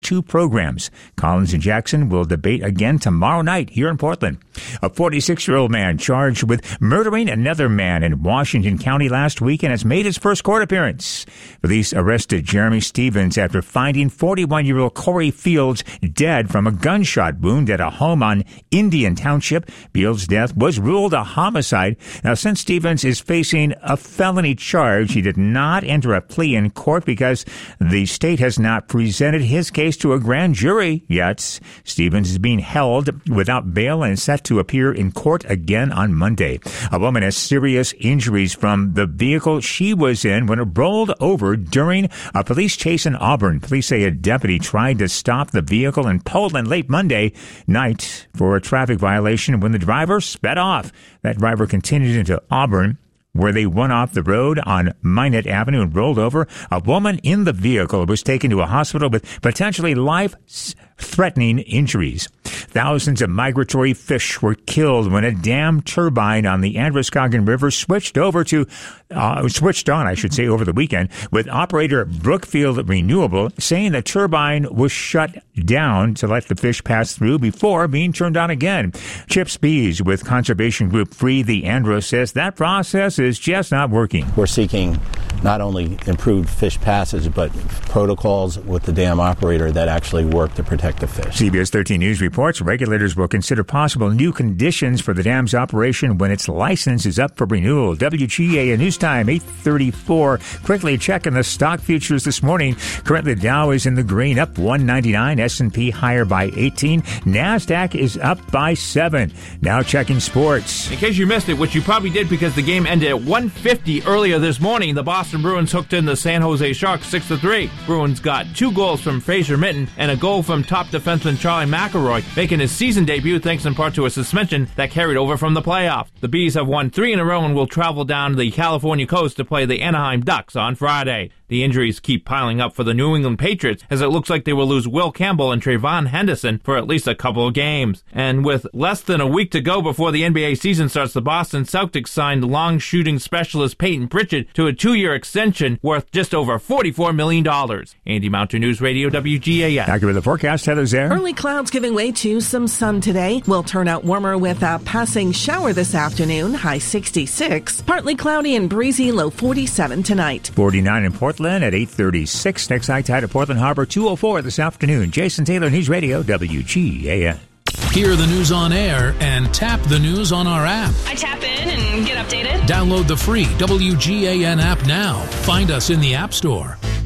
two programs. Collins and Jackson will debate again tomorrow night here in Portland. A 46-year-old man charged with murdering another man in Washington County last weekend has made his first court appearance. Police arrested Jeremy Stevens after finding 41-year-old Corey Fields dead from a gunshot wound at a home on Indian Township. Fields' death was ruled a homicide. Now, since Stevens is facing a felony charge, he did not enter a plea in court because the state has not presented his case to a grand jury yet. Stevens is being held without bail and is set to appear in court again on Monday. A woman has serious injuries from the vehicle she was in when it rolled over during a police chase in Auburn. Police say a deputy tried to stop the vehicle in Poland late Monday night for a traffic violation when the driver sped off. That driver continued into Auburn, where they went off the road on Minot Avenue and rolled over. A woman in the vehicle was taken to a hospital with potentially life-threatening injuries. Thousands of migratory fish were killed when a dam turbine on the Androscoggin River switched on over the weekend, with operator Brookfield Renewable saying the turbine was shut down to let the fish pass through before being turned on again. Chip Spees with conservation group Free the Andros says that process is just not working. We're seeking not only improved fish passage, but protocols with the dam operator that actually work to protect the fish. CBS 13 News reports regulators will consider possible new conditions for the dam's operation when its license is up for renewal. WGA News Time, 8:34. Quickly checking the stock futures this morning. Currently, the Dow is in the green, up 199. S&P higher by 18. NASDAQ is up by 7. Now checking sports. In case you missed it, which you probably did because the game ended at 1:50 earlier this morning, the Boston Bruins hooked in the San Jose Sharks 6-3. Bruins got 2 goals from Fraser Minton and a goal from top defenseman Charlie McElroy, making his season debut thanks in part to a suspension that carried over from the playoffs. The Bees have won 3 in a row and will travel down the California coast to play the Anaheim Ducks on Friday. The injuries keep piling up for the New England Patriots, as it looks like they will lose Will Campbell and Trayvon Henderson for at least a couple of games. And with less than a week to go before the NBA season starts, the Boston Celtics signed long-shooting specialist Peyton Pritchard to a 2-year extension worth just over $44 million. Andy Mountain News Radio, WGAN. Accurate the forecast, Heather's there. Early clouds giving way to some sun today. Will turn out warmer with a passing shower this afternoon, high 66. Partly cloudy and breezy, low 47 tonight. 49 in Portland at 8:36. Next high tide at Portland Harbor, 2:04 this afternoon. Jason Taylor, News Radio, WGAN. Hear the news on air and tap the news on our app. I tap in and get updated. Download the free WGAN app now. Find us in the App Store.